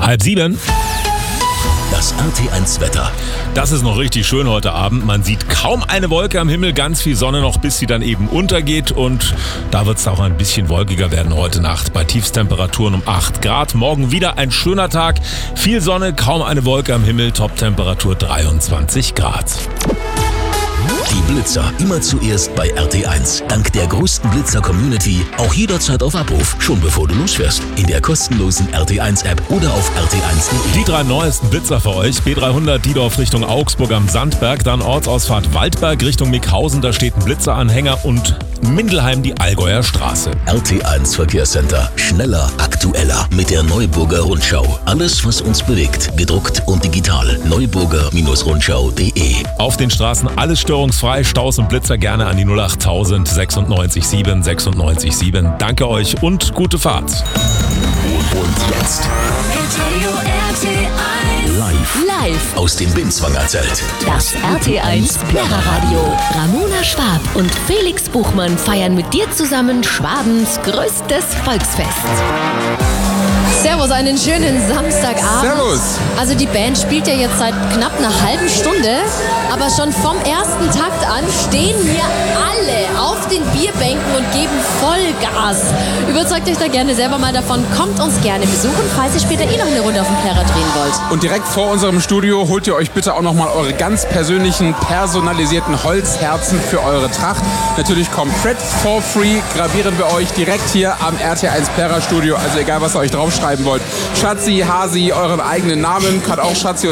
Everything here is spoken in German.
6:30. Das RT1 Wetter. Das ist noch richtig schön heute Abend. Man sieht kaum eine Wolke am Himmel, ganz viel Sonne noch, bis sie dann eben untergeht. Und da wird es auch ein bisschen wolkiger werden heute Nacht bei Tiefstemperaturen um 8 Grad. Morgen wieder ein schöner Tag. Viel Sonne, kaum eine Wolke am Himmel, Toptemperatur 23 Grad. Die Blitzer immer zuerst bei RT1. Dank der größten Blitzer-Community auch jederzeit auf Abruf, schon bevor du losfährst. In der kostenlosen RT1-App oder auf rt1.de. Die 3 neuesten Blitzer für euch. B300 Diedorf Richtung Augsburg am Sandberg, dann Ortsausfahrt Waldberg Richtung Mickhausen, da steht ein Blitzeranhänger, und Mindelheim die Allgäuer Straße. RT1 Verkehrscenter. Schneller, aktueller mit der Neuburger Rundschau. Alles, was uns bewegt, gedruckt und digital. neuburger-rundschau.de. Auf den Straßen alles störungsfrei. Staus und Blitzer gerne an die 08000 96 7 96 7. Danke euch und gute Fahrt. Und jetzt live aus dem Binswanger Zelt. Das RT1 Plärreradio. Ramona Schwab und Felix Buchmann feiern mit dir zusammen Schwabens größtes Volksfest. Servus, einen schönen Samstagabend. Servus. Also die Band spielt ja jetzt seit knapp einer halben Stunde, aber schon vom ersten Takt an stehen hier alle auf den Bierbänken und geben Vollgas. Überzeugt euch da gerne selber mal davon, kommt uns gerne besuchen, falls ihr später noch eine Runde auf dem Plärrer drehen wollt. Und direkt vor unserem Studio holt ihr euch bitte auch nochmal eure ganz persönlichen, personalisierten Holzherzen für eure Tracht. Natürlich komplett for free gravieren wir euch direkt hier am RT1 Plärrer Studio, also egal was ihr euch draufschreiben wollt. Schatzi, Hasi, euren eigenen Namen, kann auch Schatzi